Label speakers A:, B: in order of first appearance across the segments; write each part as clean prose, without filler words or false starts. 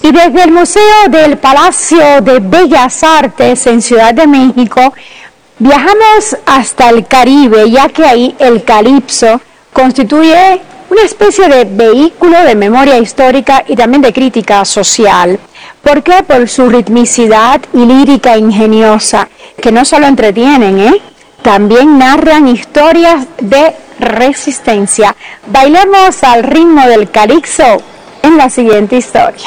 A: Y desde el Museo del Palacio de Bellas Artes en Ciudad de México, viajamos hasta el Caribe, ya que ahí el calipso constituye una especie de vehículo de memoria histórica y también de crítica social. ¿Por qué? Por su ritmicidad y lírica ingeniosa, que no solo entretienen, también narran historias de resistencia. Bailemos al ritmo del calipso en la siguiente historia.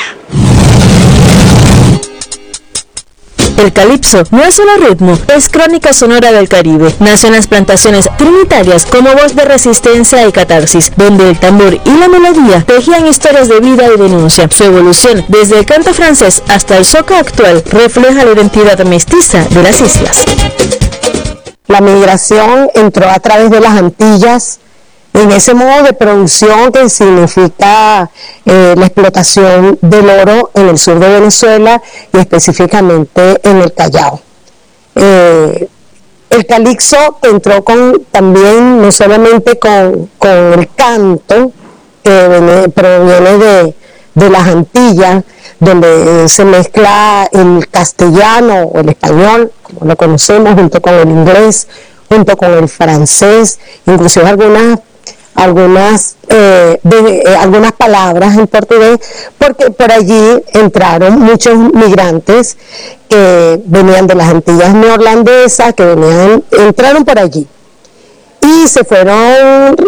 B: El calipso no es solo ritmo, es crónica sonora del Caribe. Nació en las plantaciones trinitarias como voz de resistencia y catarsis, donde el tambor y la melodía tejían historias de vida y denuncia. Su evolución, desde el canto francés hasta el soca actual, refleja la identidad mestiza de las islas.
C: La migración entró a través de las Antillas, en ese modo de producción que significa la explotación del oro en el sur de Venezuela y específicamente en el Callao. El calipso entró también no solamente con el canto que proviene de las Antillas, donde se mezcla el castellano o el español, como lo conocemos, junto con el inglés, junto con el francés, inclusive algunas palabras en portugués, porque por allí entraron muchos migrantes que venían de las Antillas neerlandesas, entraron por allí y se fueron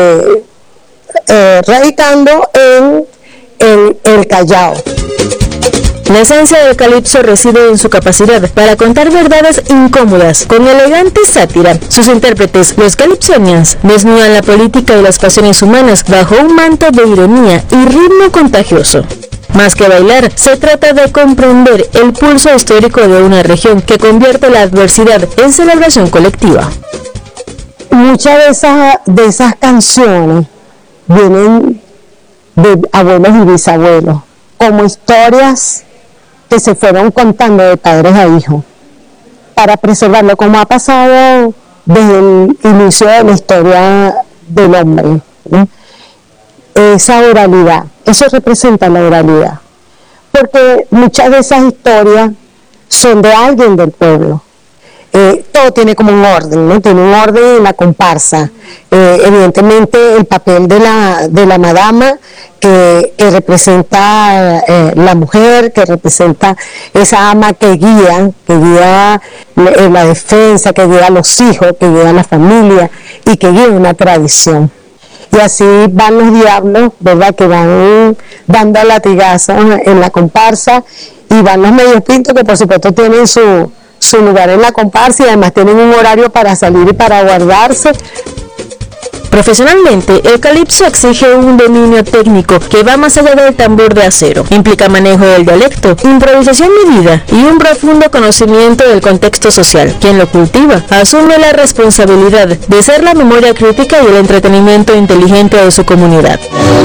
C: radicando en el Callao.
B: La esencia del calipso reside en su capacidad para contar verdades incómodas con elegante sátira. Sus intérpretes, los calipsonians, desnudan la política y las pasiones humanas bajo un manto de ironía y ritmo contagioso. Más que bailar, se trata de comprender el pulso histórico de una región que convierte la adversidad en celebración colectiva.
C: Muchas de esas canciones vienen de abuelos y bisabuelos, como historias que se fueron contando de padres a hijos, para preservarlo, como ha pasado desde el inicio de la historia del hombre, ¿no? Esa oralidad, eso representa la oralidad, porque muchas de esas historias son de alguien del pueblo. Todo tiene como un orden, ¿no? Tiene un orden en la comparsa. Evidentemente el papel de la madama que representa la mujer, que representa esa ama que guía la defensa, que guía a los hijos, que guía a la familia y que guía una tradición. Y así van los diablos, ¿verdad?, que van dando latigazos en la comparsa, y van los medios pintos, que por supuesto tienen su lugar en la comparsa y además tienen un horario para salir y para guardarse.
B: Profesionalmente, el calipso exige un dominio técnico que va más allá del tambor de acero. Implica manejo del dialecto, improvisación medida y un profundo conocimiento del contexto social. Quien lo cultiva asume la responsabilidad de ser la memoria crítica y el entretenimiento inteligente de su comunidad.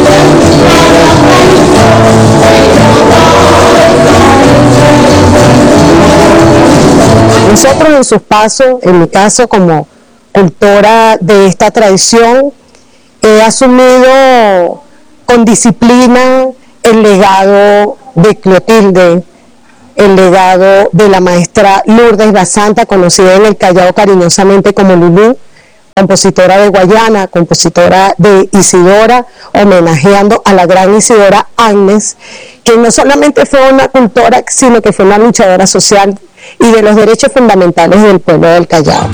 C: Nosotros en sus pasos, en mi caso como cultora de esta tradición, he asumido con disciplina el legado de Clotilde, el legado de la maestra Lourdes Basanta, conocida en el Callao cariñosamente como Lulú, compositora de Guayana, compositora de Isidora, homenajeando a la gran Isidora Agnes, que no solamente fue una cultora, sino que fue una luchadora social y de los derechos fundamentales del pueblo del Callao.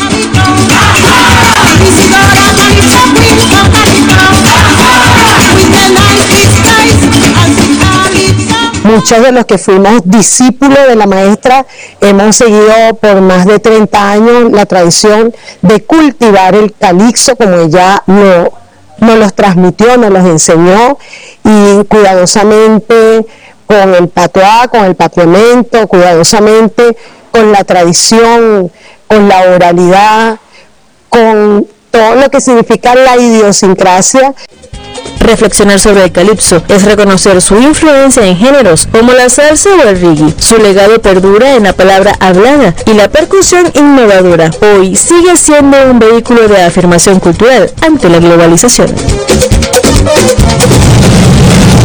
C: Muchos de los que fuimos discípulos de la maestra hemos seguido por más de 30 años la tradición de cultivar el calipso como ella nos los transmitió, nos los enseñó, y cuidadosamente con el patuá, con el papiamento, cuidadosamente con la tradición, con la oralidad, con todo lo que significa la idiosincrasia.
B: Reflexionar sobre el calipso es reconocer su influencia en géneros como la salsa o el reggae. Su legado perdura en la palabra hablada y la percusión innovadora. Hoy sigue siendo un vehículo de afirmación cultural ante la globalización.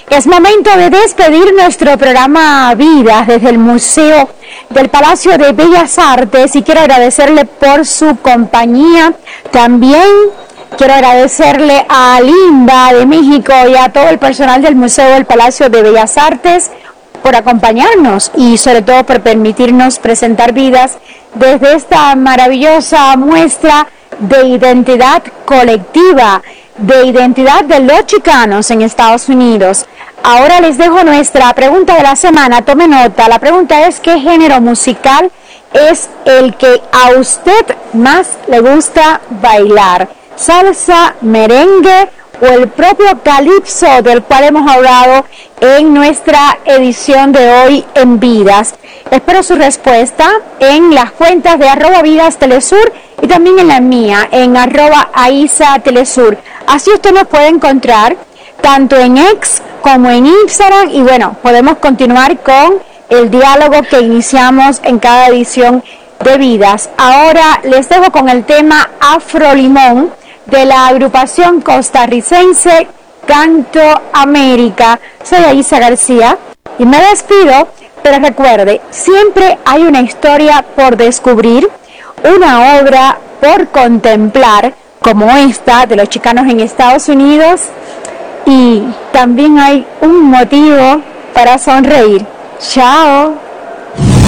A: Es momento de despedir nuestro programa Vidas desde el Museo del Palacio de Bellas Artes y quiero agradecerle por su compañía. También quiero agradecerle a Linda de México y a todo el personal del Museo del Palacio de Bellas Artes por acompañarnos y sobre todo por permitirnos presentar Vidas desde esta maravillosa muestra de identidad colectiva, de identidad de los chicanos en Estados Unidos. Ahora les dejo nuestra pregunta de la semana, tome nota. La pregunta es: ¿qué género musical es el que a usted más le gusta bailar? ¿Salsa, merengue o el propio calipso del cual hemos hablado en nuestra edición de hoy en Vidas? Espero su respuesta en las cuentas de @VidasTelesur y también en la mía, en @AisaTelesur. Así usted nos puede encontrar tanto en X como en Instagram y bueno, podemos continuar con el diálogo que iniciamos en cada edición de Vidas. Ahora les dejo con el tema Afro Limón de la agrupación costarricense Canto América. Soy Aisa García y me despido, pero recuerde, siempre hay una historia por descubrir, una obra por contemplar, como esta de los chicanos en Estados Unidos, y también hay un motivo para sonreír. Chao.